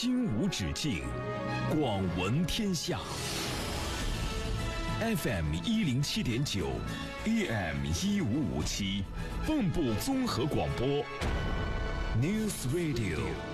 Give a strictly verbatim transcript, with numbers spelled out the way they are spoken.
心无止境，广闻天下。F M 一零七点九 ，A M 一五五七，蚌埠综合广播 ，News Radio。